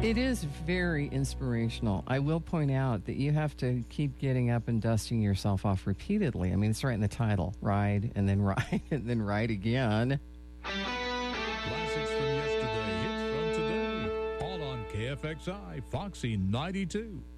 It is very inspirational. I will point out that you have to keep getting up and dusting yourself off repeatedly. I mean, it's right in the title. Ride and then ride and then ride again. Classics from yesterday, hits from today. All on KFXI, Foxy 92.